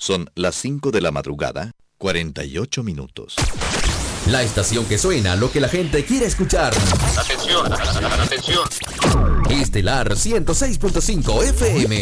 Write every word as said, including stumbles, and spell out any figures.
Son las cinco de la madrugada, cuarenta y ocho minutos. La estación que suena lo que la gente quiere escuchar. Atención, atención. Estelar ciento seis punto cinco F M.